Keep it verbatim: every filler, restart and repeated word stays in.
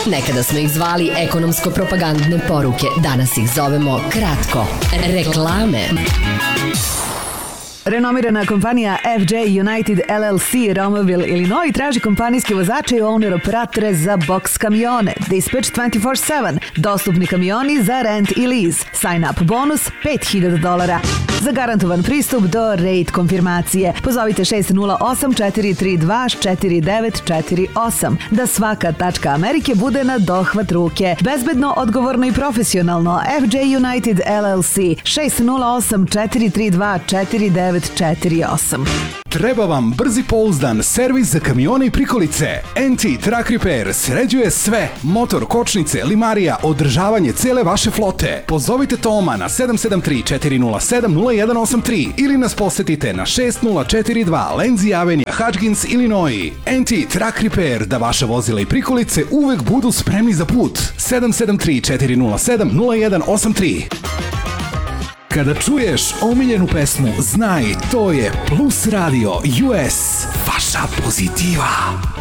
Nekada smo ih zvali ekonomsko-propagandne poruke, danas ih zovemo kratko reklame. Renomirana kompanija F J United L L C Romaville, Illinois traži kompanijske vozače i owner operatore za box kamione. Dispatch dvanaest sedam. Dostupni kamioni za rent i lease. Sign up bonus pet hiljada dolara. Za garantovan pristup do rate konfirmacije pozovite šest nula osam četiri tri dva četiri devet četiri osam. Da svaka tačka Amerike bude na dohvat ruke. Bezbedno, odgovorno i profesionalno. F J United L L C šest nula osam četiri tri dva četiri devet četiri osam. Treba vam brzi pouzdan servis za kamione i prikolice. N T Truck Repair sređuje sve. Motor, kočnice, limarija, održavanje cele vaše flote. Pozovite Toma na sedam sedam tri četiri nula sedam nula jedan osam tri ili nas posetite na šest nula četiri dva Lindsay Avenue, Hutchins, Illinois. N T Truck Repair, da vaša vozila i prikolice uvek budu spremni za put. sedam sedam tri četiri nula sedam nula jedan osam tri. Kada čuješ omiljenu pesmu, znaj, to je Plus Radio U S, vaša pozitiva.